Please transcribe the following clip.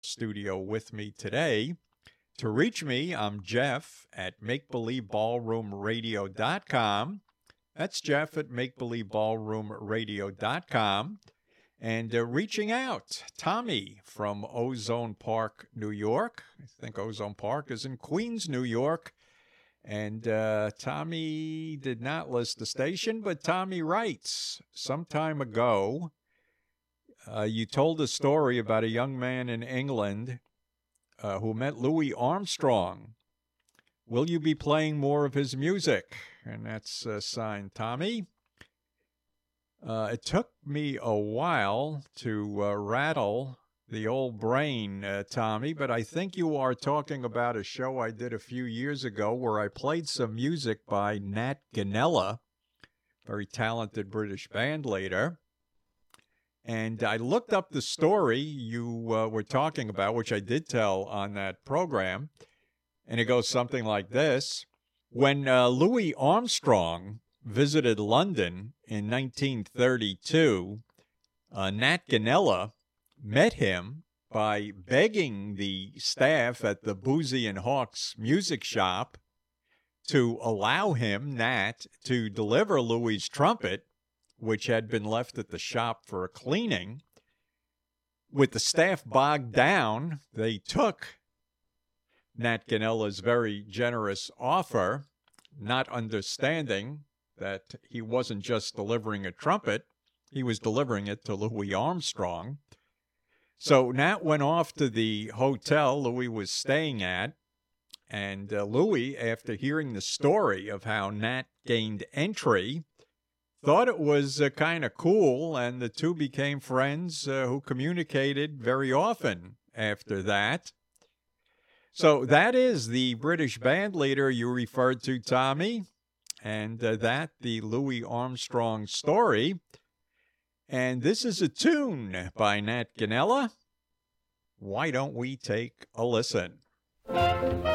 studio with me today. To reach me, I'm Jeff at MakeBelieveBallroomRadio.com. That's Jeff at MakeBelieveBallroomRadio.com. And reaching out, Tommy from Ozone Park, New York. I think Ozone Park is in Queens, New York. And Tommy did not list the station, but Tommy writes, some time ago, you told a story about a young man in England who met Louis Armstrong. Will you be playing more of his music? And that's signed Tommy. It took me a while to rattle the old brain, Tommy, but I think you are talking about a show I did a few years ago where I played some music by Nat Ganella, very talented British band leader. And I looked up the story you were talking about, which I did tell on that program, and it goes something like this. When Louis Armstrong visited London in 1932, Nat Ganella met him by begging the staff at the Boosey and Hawkes music shop to allow him, Nat, to deliver Louis's trumpet, which had been left at the shop for a cleaning. With the staff bogged down, they took Nat Ganella's very generous offer, not understanding that he wasn't just delivering a trumpet, he was delivering it to Louis Armstrong. So Nat went off to the hotel Louis was staying at, and Louis, after hearing the story of how Nat gained entry, thought it was kind of cool, and the two became friends who communicated very often after that. So that is the British band leader you referred to, Tommy, and that the Louis Armstrong story. And this is a tune by Nat Ganella. Why don't we take a listen?